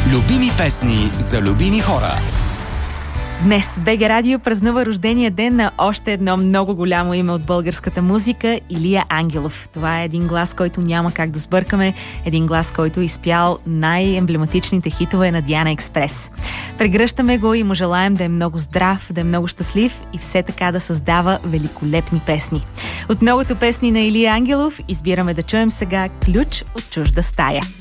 Любими песни за любими хора. Днес БГ Радио празнува рождения ден на още едно много голямо име от българската музика – Илия Ангелов. Това е един глас, който няма как да сбъркаме, един глас, който изпял най-емблематичните хитове на Диана Експрес. Прегръщаме го и му желаем да е много здрав, да е много щастлив и все така да създава великолепни песни. От многото песни на Илия Ангелов избираме да чуем сега "Ключ от чужда стая".